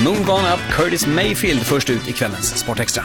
Moon Gone Up, Curtis Mayfield först ut i kvällens Sportextra.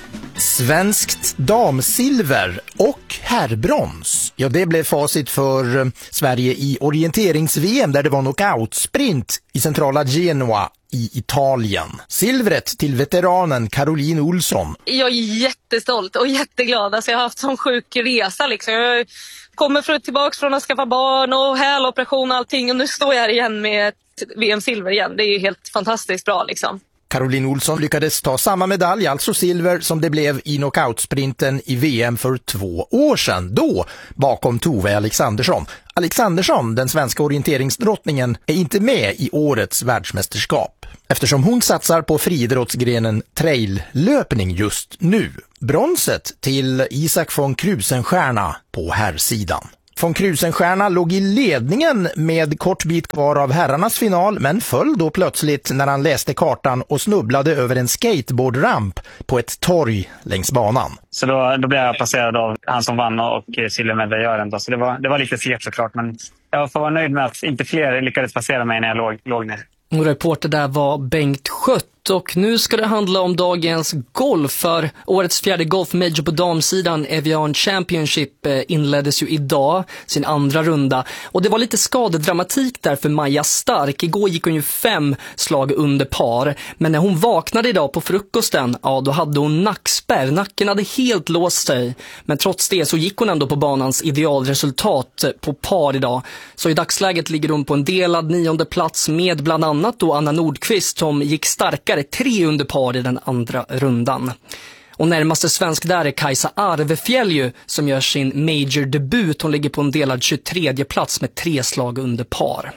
Svenskt damsilver och herrbrons. Ja, det blev facit för Sverige i orienterings-VM där det var knockout-sprint i centrala Genoa i Italien. Silvret till veteranen Caroline Olsson. Jag är jättestolt och jätteglad. Alltså jag har haft sån sjuk resa liksom. Jag kommer tillbaka från att skaffa barn och häloperation och allting och nu står jag här igen med ett VM-silver igen. Det är ju helt fantastiskt bra liksom. Caroline Olsson lyckades ta samma medalj, alltså silver, som det blev i knockoutsprinten i VM för 2 år sedan. Då bakom Tove Alexandersson. Alexandersson, den svenska orienteringsdrottningen, är inte med i årets världsmästerskap eftersom hon satsar på friidrottsgrenen traillöpning just nu. Bronset till Isak von Krusenstjerna på herrsidan. Von Krusenstjerna låg i ledningen med kort bit kvar av herrarnas final men föll då plötsligt när han läste kartan och snubblade över en skateboardramp på ett torg längs banan. Så då blev jag passerad av han som vann och silvermedaljören. Så det var lite segt såklart, men jag får vara nöjd med att inte fler lyckades passera mig när jag låg ner. Och reporter där var Bengt Schött. Och nu ska det handla om dagens golf, för årets 4:e golfmajor på damsidan, Evian Championship, inleddes ju idag sin andra runda. Och det var lite skadedramatik där för Maja Stark. Igår gick hon ju 5 slag under par. Men när hon vaknade idag på frukosten, ja då hade hon nackspärr. Nacken hade helt låst sig. Men trots det så gick hon ändå på banans idealresultat på par idag. Så i dagsläget ligger hon på en delad 9:e plats med bland annat då Anna Nordqvist som gick starkare 3 under par i den andra rundan. Och närmaste svensk där är Kajsa Arvefjäll ju, som gör sin major-debut. Hon ligger på en delad 23:e plats med 3 slag under par.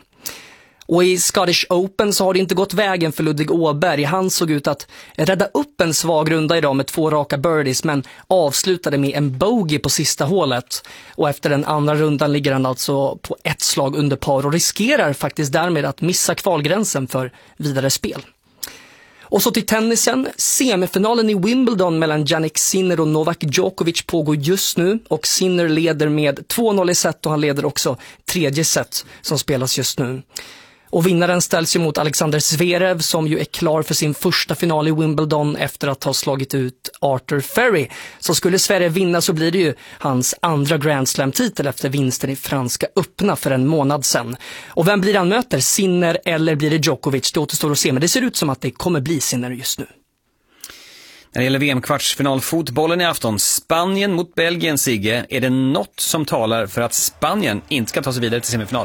Och i Scottish Open så har det inte gått vägen för Ludvig Åberg. Han såg ut att rädda upp en svag runda idag med 2 raka birdies men avslutade med en bogey på sista hålet. Och efter den andra rundan ligger han alltså på 1 slag under par och riskerar faktiskt därmed att missa kvalgränsen för vidare spel. Och så till tennisen. Semifinalen i Wimbledon mellan Jannik Sinner och Novak Djokovic pågår just nu. Och Sinner leder med 2-0 i set och han leder också 3:e set som spelas just nu. Och vinnaren ställs ju mot Alexander Zverev som ju är klar för sin första final i Wimbledon efter att ha slagit ut Arthur Ferry. Så skulle Zverev vinna så blir det ju hans andra Grand Slam-titel efter vinsten i Franska öppna för en månad sedan. Och vem blir han möter? Sinner eller blir det Djokovic? Det återstår att se, men det ser ut som att det kommer bli Sinner just nu. När det gäller VM-kvartsfinalfotbollen i afton, Spanien mot Belgien, Sigge, är det något som talar för att Spanien inte ska ta sig vidare till semifinal?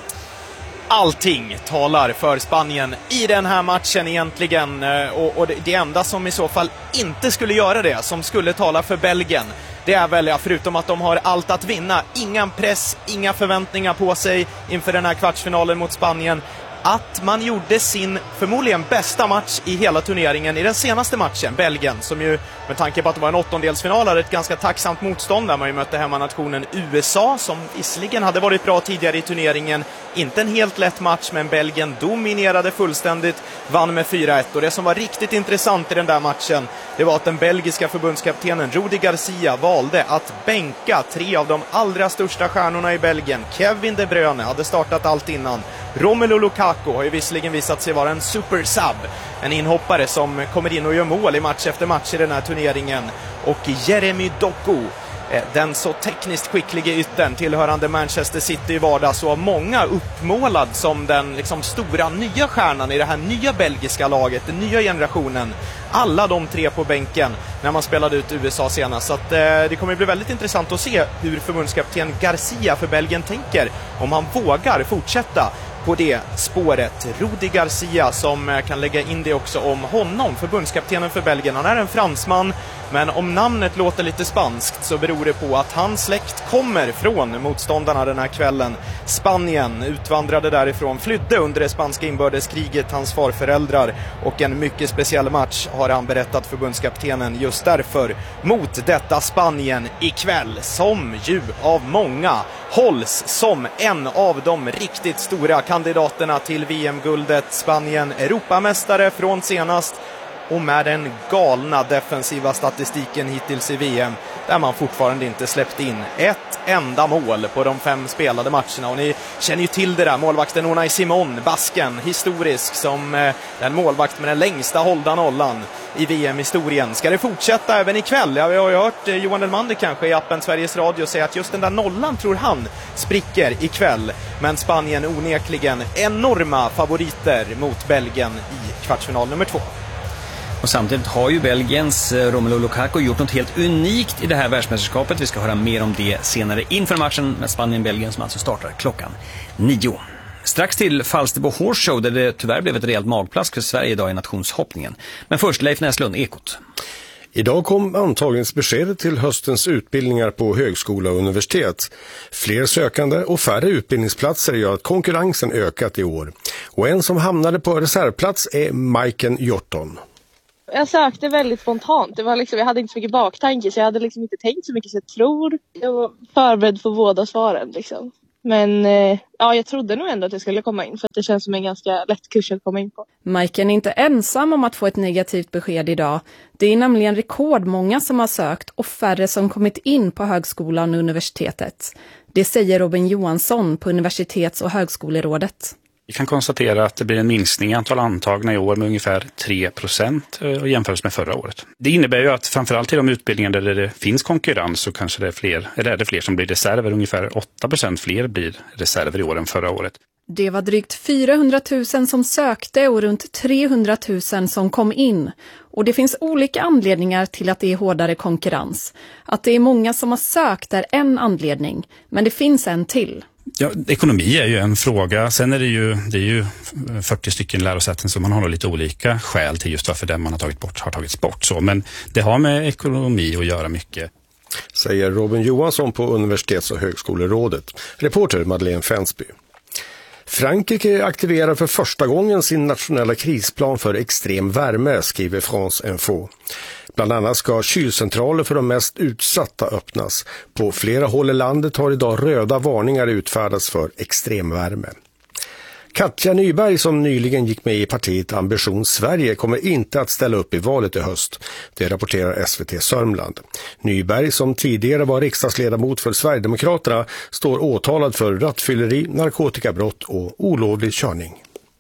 Allting talar för Spanien i den här matchen egentligen, och det enda som i så fall inte skulle göra det, som skulle tala för Belgien, det är väl, förutom att de har allt att vinna, ingen press, inga förväntningar på sig inför den här kvartsfinalen mot Spanien, att man gjorde sin förmodligen bästa match i hela turneringen i den senaste matchen, Belgien, som ju med tanke på att det var en 8-delsfinal hade ett ganska tacksamt motstånd där man ju mötte hemmanationen USA som visserligen hade varit bra tidigare i turneringen, inte en helt lätt match, men Belgien dominerade fullständigt, vann med 4-1. Och det som var riktigt intressant i den där matchen, det var att den belgiska förbundskaptenen Rudi Garcia valde att bänka 3 av de allra största stjärnorna i Belgien. Kevin De Bruyne hade startat allt innan. Romelu Lukaku har ju visserligen visat sig vara en super sub, en inhoppare som kommer in och gör mål i match efter match i den här turneringen. Och Jeremy Doku, den så tekniskt skickliga yttern tillhörande Manchester City i vardag, så många uppmålad som den liksom stora nya stjärnan i det här nya belgiska laget, den nya generationen. Alla de 3 på bänken när man spelade ut USA senast. Så att, det kommer bli väldigt intressant att se hur förbundskapten Garcia för Belgien tänker, om han vågar fortsätta på det spåret. Rudi Garcia, som kan lägga in det också om honom, förbundskaptenen för Belgien. Han är en fransman, men om namnet låter lite spanskt så beror det på att hans släkt kommer från motståndarna den här kvällen. Spanien utvandrade därifrån, flydde under det spanska inbördeskriget, hans farföräldrar, och en mycket speciell match har han berättat förbundskaptenen just därför mot detta Spanien ikväll, som ju av många hålls som en av de riktigt stora kandidaterna till VM-guldet. Spanien Europamästare från senast, och med den galna defensiva statistiken hittills i VM, där man fortfarande inte släppt in ett enda mål på de 5 spelade matcherna. Och ni känner ju till det där, målvakten Unai Simon, basken, historisk som den målvakt med den längsta hållda nollan i VM-historien. Ska det fortsätta även ikväll? Ja, vi har ju hört Johan Elmander kanske i appen Sveriges Radio säga att just den där nollan tror han spricker ikväll. Men Spanien onekligen enorma favoriter mot Belgien i kvartsfinal nummer 2. Och samtidigt har ju Belgiens Romelu Lukaku gjort något helt unikt i det här världsmästerskapet. Vi ska höra mer om det senare inför matchen med Spanien-Belgien som alltså startar klockan 9. Strax till Falsterbo Horse Show där det tyvärr blev ett rejält magplask för Sverige idag i nationshoppningen. Men först Leif Näslund, Ekot. Idag kom antagningsbeskedet till höstens utbildningar på högskola och universitet. Fler sökande och färre utbildningsplatser gör att konkurrensen ökat i år. Och en som hamnade på reservplats är Majken Hjorton. Jag sökte väldigt spontant. Det var liksom, jag hade inte så mycket baktanke så jag hade liksom inte tänkt så mycket så jag tror. Jag var förberedd för båda svaren liksom. Men ja, jag trodde nog ändå att jag skulle komma in för att det känns som en ganska lätt kurs att komma in på. Majken är inte ensam om att få ett negativt besked idag. Det är nämligen rekordmånga som har sökt och färre som kommit in på högskolan och universitetet. Det säger Robin Johansson på Universitets- och högskolerådet. Vi kan konstatera att det blir en minskning i antal antagna i år med ungefär 3% jämfört med förra året. Det innebär ju att framförallt i de utbildningar där det finns konkurrens så kanske det är fler som blir reserver. Ungefär 8% fler blir reserver i år än förra året. Det var drygt 400 000 som sökte och runt 300 000 som kom in. Och det finns olika anledningar till att det är hårdare konkurrens. Att det är många som har sökt är en anledning, men det finns en till. Ja, ekonomi är ju en fråga. Sen är det är ju 40 stycken lärosäten som man har lite olika skäl till just varför den man har tagits bort. Så, men det har med ekonomi att göra mycket. Säger Robin Johansson på Universitets- och högskolerådet. Reporter Madeleine Fensby. Frankrike aktiverar för första gången sin nationella krisplan för extrem värme, skriver France Info. Bland annat ska kylcentraler för de mest utsatta öppnas. På flera håll i landet har idag röda varningar utfärdats för extremvärme. Katja Nyberg som nyligen gick med i partiet Ambition Sverige kommer inte att ställa upp i valet i höst. Det rapporterar SVT Sörmland. Nyberg som tidigare var riksdagsledamot för Sverigedemokraterna står åtalad för rattfylleri, narkotikabrott och olovlig körning.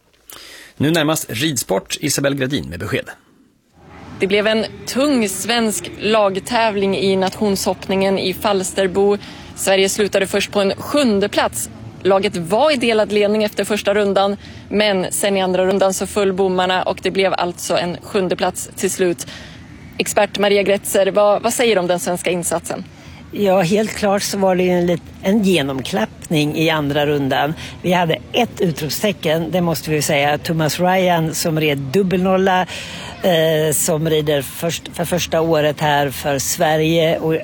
Nu närmast ridsport, Isabel Gradin med besked. Det blev en tung svensk lagtävling i nationshoppningen i Falsterbo. Sverige slutade först på en 7:e plats. Laget var i delad ledning efter första rundan, men sen i andra rundan så föll bommarna och det blev alltså en 7:e plats till slut. Expert Maria Gretzer, vad säger du om den svenska insatsen? Ja, helt klart så var det en genomklappning i andra rundan. Vi hade ett utropstecken, det måste vi säga. Thomas Ryan som red dubbelnolla, som rider för första året här för Sverige. Och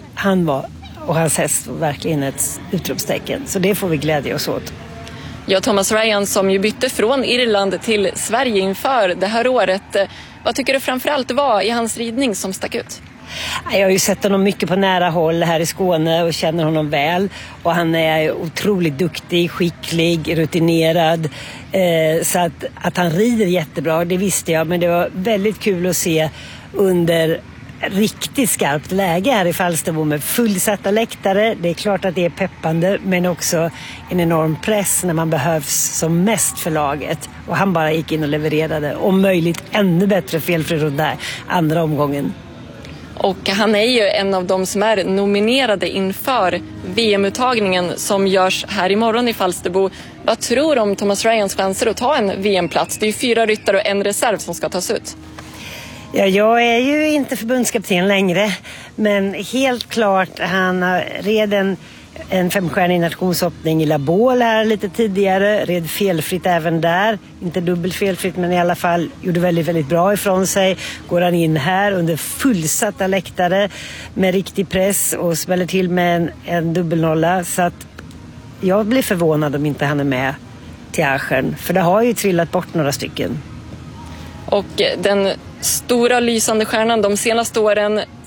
hans häst var verkligen ett utropstecken. Så det får vi glädja oss åt. Ja, Thomas Ryan som ju bytte från Irland till Sverige inför det här året. Vad tycker du framförallt var i hans ridning som stack ut? Jag har ju sett honom mycket på nära håll här i Skåne och känner honom väl. Och han är otroligt duktig, skicklig, rutinerad. Så att han rider jättebra, det visste jag. Men det var väldigt kul att se under riktigt skarpt läge här i Falsterbo med fullsatta läktare. Det är klart att det är peppande, men också en enorm press när man behövs som mest för laget. Och han bara gick in och levererade. Om möjligt ännu bättre felfri runda andra omgången. Och han är ju en av de som är nominerade inför VM-uttagningen som görs här imorgon i Falsterbo. Vad tror du om Thomas Ryans chanser att ta en VM-plats? Det är ju 4 ryttare och en reserv som ska tas ut. Ja, jag är ju inte förbundskapten längre, men helt klart han red en 5-stjärnig nationshoppning i La Baule här lite tidigare, red felfritt även där, inte dubbelt felfritt men i alla fall gjorde väldigt, väldigt bra ifrån sig. Går han in här under fullsatta läktare med riktig press och smäller till med en dubbelnolla, så att jag blir förvånad om inte han är med till Aschen, för det har ju trillat bort några stycken. Och den stora lysande stjärnan de senaste åren,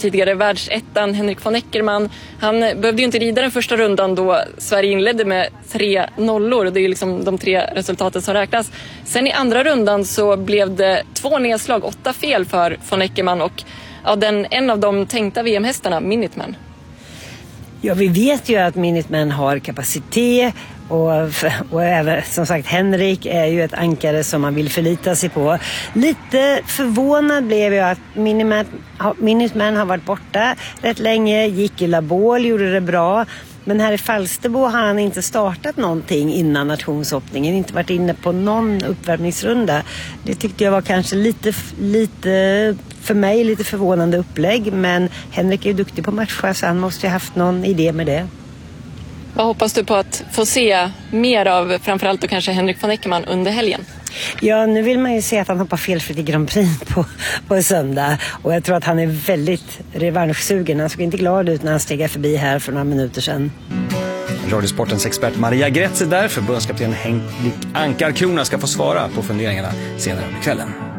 tidigare världsettan Henrik von Eckermann. Han behövde ju inte rida den första rundan då Sverige inledde med 3 nollor. Det är ju liksom de 3 resultaten som räknas. Sen i andra rundan så blev det 2 nedslag, 8 fel för von Eckermann och en av de tänkta VM-hästarna, Minuteman. Ja, vi vet ju att Minuteman har kapacitet och även, som sagt, Henrik är ju ett ankare som man vill förlita sig på. Lite förvånad blev jag att Minuteman har varit borta rätt länge, gick i Labol, gjorde det bra. Men här i Falsterbo har han inte startat någonting innan nationshoppningen, inte varit inne på någon uppvärmningsrunda. Det tyckte jag var kanske lite för mig lite förvånande upplägg, men Henrik är ju duktig på matcher så han måste ju haft någon idé med det. Vad hoppas du på att få se mer av framförallt då kanske Henrik von Eckermann under helgen? Ja, nu vill man ju se att han hoppar felfritt i Grand Prix på söndag. Och jag tror att han är väldigt revanschsugen. Han såg inte glad ut när han steg förbi här för några minuter sedan. Radiosportens expert Maria Gretz är där. Förbundskapten Henrik Ankarkrona ska få svara på funderingarna senare under kvällen.